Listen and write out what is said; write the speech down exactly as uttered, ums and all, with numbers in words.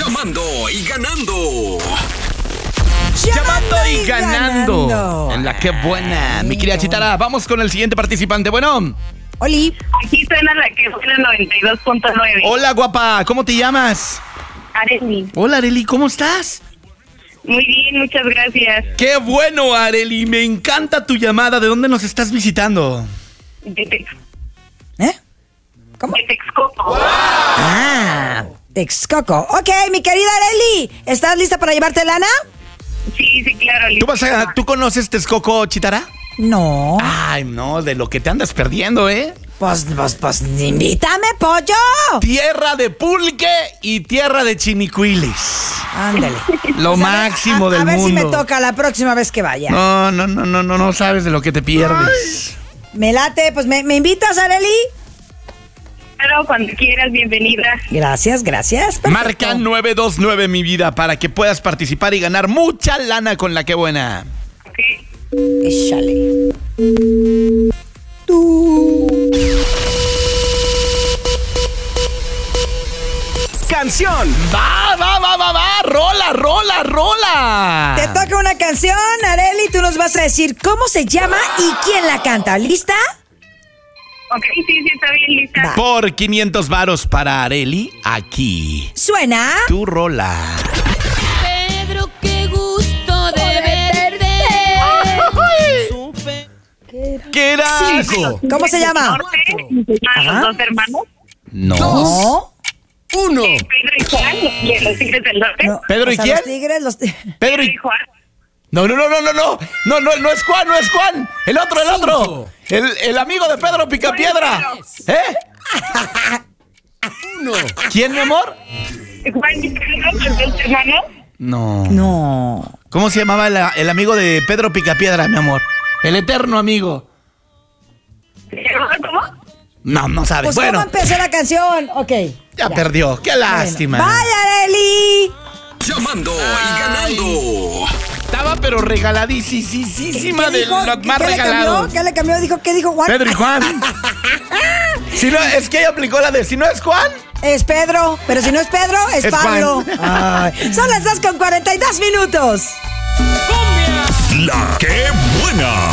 Llamando y ganando. Llamando y ganando. ganando. En la que buena. Mi querida Chitara, vamos con el siguiente participante. Bueno. Oli. Aquí suena la que buena noventa y dos punto nueve. Hola, guapa. ¿Cómo te llamas? Areli. Hola, Areli. ¿Cómo estás? Muy bien, muchas gracias. Qué bueno, Areli. Me encanta tu llamada. ¿De dónde nos estás visitando? De Tex... ¿Eh? ¿Cómo? De Texcoco. Wow. Ah, Texcoco. Ok, mi querida Areli, ¿estás lista para llevarte lana? Sí, sí, claro. ¿Tú, vas a, ¿Tú conoces Texcoco, Chitara? No. Ay, no, de lo que te andas perdiendo, ¿eh? Pues, pues, pues, invítame, pollo. Tierra de pulque y tierra de chinicuiles. Ándale. Lo Pues máximo a, a, del a ver mundo. si me toca la próxima vez que vaya. No, no, no, no, no, no sabes de lo que te pierdes. Ay, me late, pues, ¿me, me invitas, Areli? Claro, cuando quieras, bienvenida. Gracias, gracias. Perfecto. Marca nueve dos nueve, mi vida, para que puedas participar y ganar mucha lana con la que buena. Ok. Échale. Tú. Canción. Va, va, va, va, va. Rola, rola, rola. Te toca una canción, Areli. Tú nos vas a decir cómo se llama y quién la canta. ¿Lista? Ok, sí, sí, está bien lista. Va. Por quinientos varos para Areli, aquí. Suena. Tu rola. Pedro, qué gusto de verte. Supe ¿Qué era? Cinco. ¿Cómo se llama? Norte, a Ajá. los dos hermanos. No. No. Uno. Pedro y Juan, de los Tigres del Norte. No, ¿Pedro y o sea, quién? Los tigres, los ti- Pedro Pedro y... y Juan. No, no, no, no, no, no. No, no, no es Juan, no es Juan. El otro, el otro. El, el amigo de Pedro Picapiedra. ¿Eh? Uno. ¿Quién, mi amor? Juan y Pedro, los dos hermanos. No. No. ¿Cómo se llamaba el, el amigo de Pedro Picapiedra, mi amor? El eterno amigo. ¿Cómo? No, no sabes. Pues bueno, ¿cómo empezó la canción? Ok. ya, perdió. Qué lástima. Bueno. ¡Vaya, Areli! Llamando y ganando. Estaba pero regaladísima ¿Qué de dijo? los ¿Qué- más qué le regalados. cambió? ¿Qué le cambió? Dijo, ¿qué dijo Juan? Pedro y Juan. Si no, es que ella aplicó la de si no es Juan. Es Pedro, pero si no es Pedro, es, Es Pablo. Juan. Ay. Son las dos con cuarenta y dos minutos. La que buena.